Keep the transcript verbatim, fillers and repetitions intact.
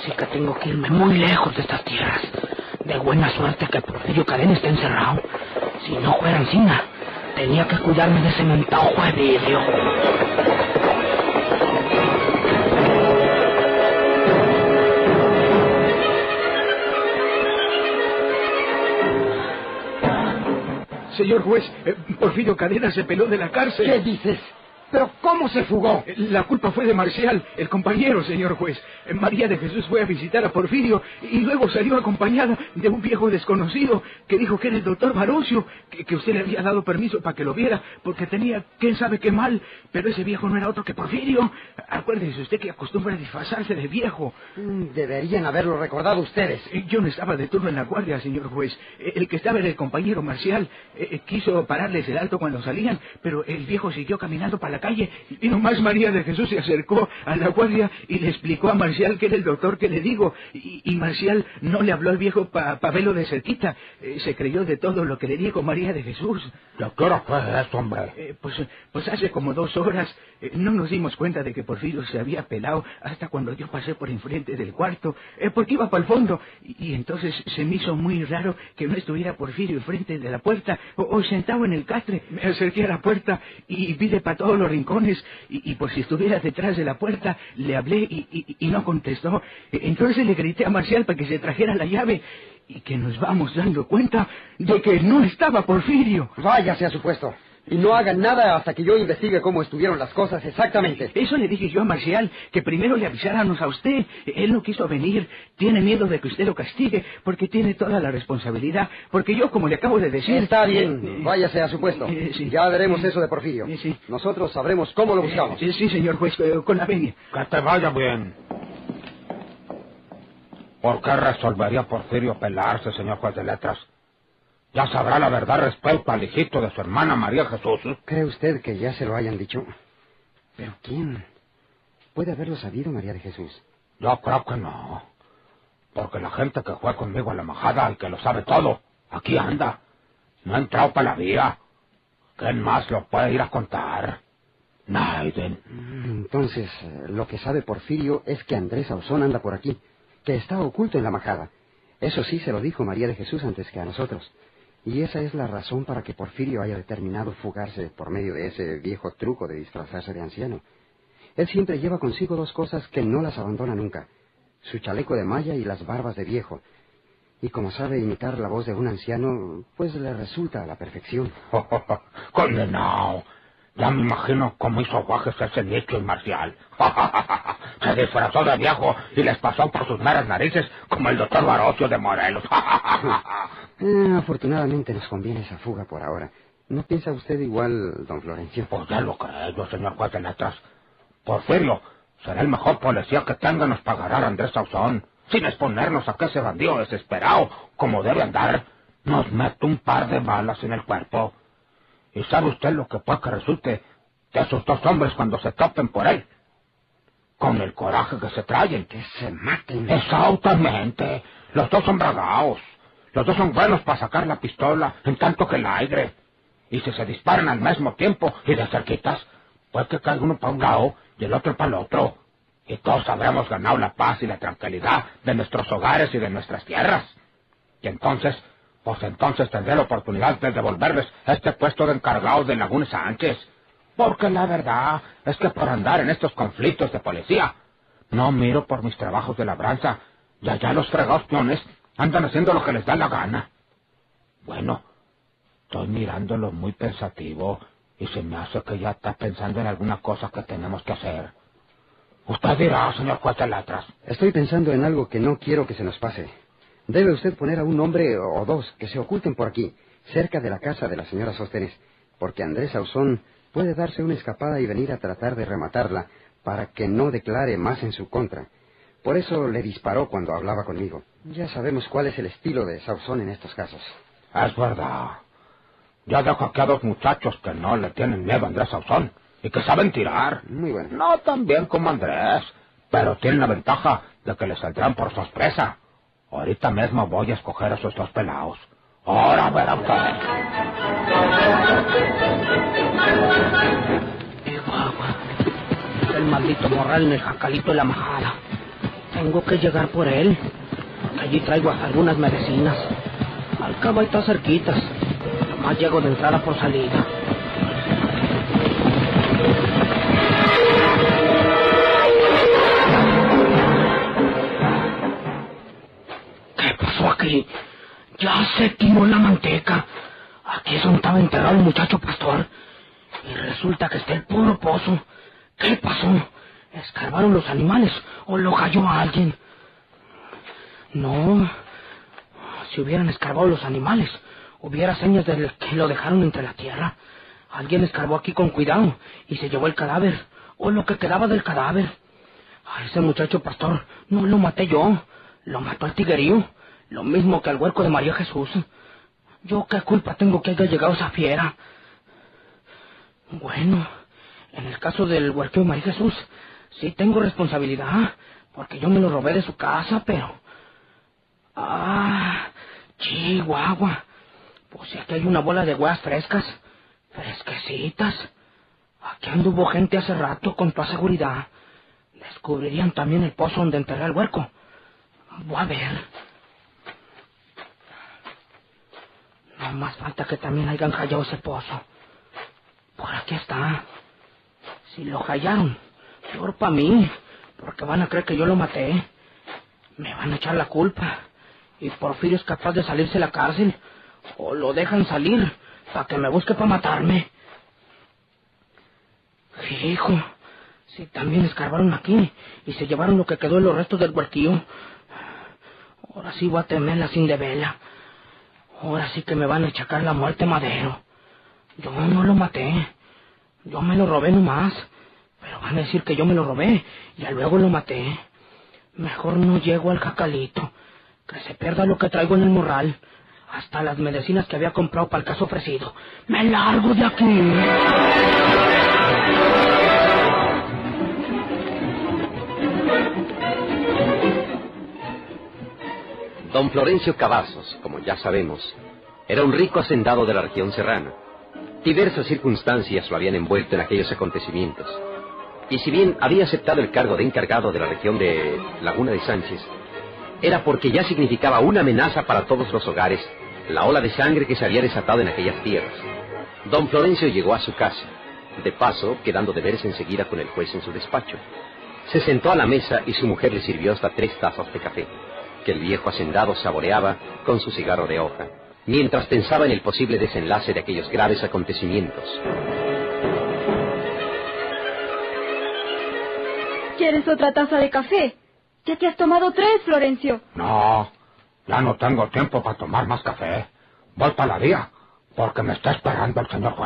sí que tengo que irme muy lejos de estas tierras. De buena suerte que Porfirio Cadena está encerrado. Si no fuera encina, tenía que cuidarme de ese mentado Juevilio. Señor juez, eh, Porfirio Cadena se peló de la cárcel. ¿Qué dices? ¿Pero cómo se fugó? La culpa fue de Marcial, el compañero, señor juez. María de Jesús fue a visitar a Porfirio y luego salió acompañada de un viejo desconocido que dijo que era el doctor Barocio, que, que usted le había dado permiso para que lo viera porque tenía quién sabe qué mal, pero ese viejo no era otro que Porfirio. Acuérdese usted que acostumbra a disfrazarse de viejo. Deberían haberlo recordado ustedes. Yo no estaba de turno en la guardia, señor juez. El que estaba era el compañero Marcial. Quiso pararles el alto cuando salían, pero el viejo siguió caminando para la calle y nomás María de Jesús se acercó a la guardia y le explicó a Marcial que era el doctor que le digo, y, y Marcial no le habló al viejo para pa verlo de cerquita. Eh, se creyó de todo lo que le dijo María de Jesús. ¿De qué hora fue eso, hombre? Eh, pues, pues hace como dos horas. Eh, no nos dimos cuenta de que Porfirio se había pelado hasta cuando yo pasé por enfrente del cuarto, eh, porque iba para el fondo, y, y entonces se me hizo muy raro que no estuviera Porfirio enfrente de la puerta o, o sentado en el catre. Me acerqué a la puerta y vi de para todos los rincones, y, y por si estuviera detrás de la puerta le hablé y, y, y no contestó. Entonces le grité a Marcial para que se trajera la llave y que nos vamos dando cuenta de que no estaba Porfirio. Váyase a su puesto y no hagan nada hasta que yo investigue cómo estuvieron las cosas exactamente. Eso le dije yo a Marcial, que primero le avisáramos a usted. Él no quiso venir, tiene miedo de que usted lo castigue, porque tiene toda la responsabilidad, porque yo, como le acabo de decir... Está bien, váyase a su puesto. Eh, sí. Ya veremos eso de Porfirio. Eh, sí. Nosotros sabremos cómo lo buscamos. Eh, sí, señor juez, eh, con la venia. Que te vaya bien. ¿Por qué resolvería Porfirio pelarse, señor juez de letras? Ya sabrá la verdad respecto al hijito de su hermana María Jesús. ¿Cree usted que ya se lo hayan dicho? ¿Pero quién? ¿Puede haberlo sabido, María de Jesús? Yo creo que no. Porque la gente que fue conmigo a la majada y que lo sabe todo, aquí anda. No ha entrado para la vía. ¿Quién más lo puede ir a contar? Naiden. Entonces, lo que sabe Porfirio es que Andrés Ausón anda por aquí, que está oculto en la majada. Eso sí se lo dijo María de Jesús antes que a nosotros. Y esa es la razón para que Porfirio haya determinado fugarse por medio de ese viejo truco de disfrazarse de anciano. Él siempre lleva consigo dos cosas que no las abandona nunca: su chaleco de malla y las barbas de viejo. Y como sabe imitar la voz de un anciano, pues le resulta a la perfección. ¡Condenado! Ya me imagino cómo hizo guajes ese Nicho y Marcial. Se disfrazó de viejo y les pasó por sus meras narices como el doctor Barocio de Morelos. eh, afortunadamente nos conviene esa fuga por ahora. ¿No piensa usted igual, don Florencio? Pues ya lo creo, señor juez de letras. Porfirio será el mejor policía que tenga, nos pagará a Andrés Ausón, sin exponernos a que ese bandido desesperado, como debe andar, nos mete un par de balas en el cuerpo. ¿Y sabe usted lo que puede que resulte de esos dos hombres cuando se topen por él? Con el coraje que se traen. Que se maten. Exactamente. Los dos son bragaos. Los dos son buenos para sacar la pistola en tanto que el aire. Y si se disparan al mismo tiempo y de cerquitas, puede que caiga uno para un lado y el otro para el otro. Y todos habremos ganado la paz y la tranquilidad de nuestros hogares y de nuestras tierras. Y entonces... Pues entonces tendré la oportunidad de devolverles este puesto de encargados de Laguna Sánchez. Porque la verdad es que por andar en estos conflictos de policía, no miro por mis trabajos de labranza, y allá los fregados peones andan haciendo lo que les da la gana. Bueno, estoy mirándolo muy pensativo, y se me hace que ya está pensando en alguna cosa que tenemos que hacer. Usted dirá, señor juez de letras. Estoy pensando en algo que no quiero que se nos pase. Debe usted poner a un hombre o dos que se oculten por aquí, cerca de la casa de la señora Sóstenes, porque Andrés Ausón puede darse una escapada y venir a tratar de rematarla para que no declare más en su contra. Por eso le disparó cuando hablaba conmigo. Ya sabemos cuál es el estilo de Ausón en estos casos. Es verdad. Ya dejo aquí a dos muchachos que no le tienen miedo a Andrés Ausón y que saben tirar. Muy bueno. No tan bien como Andrés, pero tienen la ventaja de que les saldrán por sorpresa. Ahorita mismo voy a escoger a esos dos pelados. Ahora verá usted. ¡Qué guagua! El maldito morral en el jacalito de la majada. Tengo que llegar por él. Allí traigo algunas medicinas. Al cabo ahí está cerquitas. Nomás llego de entrada por salida. ¿Qué pasó aquí? Ya se quemó la manteca. Aquí es donde estaba enterrado el muchacho pastor. Y resulta que está el puro pozo. ¿Qué pasó? ¿Escarbaron los animales o lo cayó a alguien? No. Si hubieran escarbado los animales, hubiera señas de que lo dejaron entre la tierra. Alguien escarbó aquí con cuidado y se llevó el cadáver, o lo que quedaba del cadáver. A ese muchacho pastor no lo maté yo, lo mató el tiguerío, lo mismo que al huerco de María Jesús. ¿Yo qué culpa tengo que haya llegado esa fiera? Bueno, en el caso del huerco de María Jesús, sí tengo responsabilidad, porque yo me lo robé de su casa, pero... Ah, chihuahua. Pues si aquí hay una bola de huevas frescas, fresquecitas. Aquí anduvo gente hace rato, con toda seguridad. Descubrirían también el pozo donde enterré al huerco. Voy a ver. No más falta que también hayan hallado ese pozo. Por aquí está. Si lo hallaron, peor para mí, porque van a creer que yo lo maté. Me van a echar la culpa. Y Porfirio es capaz de salirse de la cárcel. O lo dejan salir para que me busque para matarme. Hijo, si también escarbaron aquí y se llevaron lo que quedó de los restos del huerquillo. Ahora sí voy a temerla sin de vela. Ahora sí que me van a achacar la muerte, Madero. Yo no lo maté. Yo me lo robé nomás. Pero van a decir que yo me lo robé y luego lo maté. Mejor no llego al jacalito. Que se pierda lo que traigo en el morral. Hasta las medicinas que había comprado para el caso ofrecido. ¡Me largo de aquí! Don Florencio Cavazos, como ya sabemos, era un rico hacendado de la región serrana. Diversas circunstancias lo habían envuelto en aquellos acontecimientos. Y si bien había aceptado el cargo de encargado de la región de Laguna de Sánchez, era porque ya significaba una amenaza para todos los hogares la ola de sangre que se había desatado en aquellas tierras. Don Florencio llegó a su casa, de paso quedando de verse enseguida con el juez en su despacho. Se sentó a la mesa y su mujer le sirvió hasta tres tazas de café, que el viejo hacendado saboreaba con su cigarro de hoja, mientras pensaba en el posible desenlace de aquellos graves acontecimientos. ¿Quieres otra taza de café? Ya te has tomado tres, Florencio. No, ya no tengo tiempo para tomar más café. Voy para la vía, porque me está esperando el señor juez.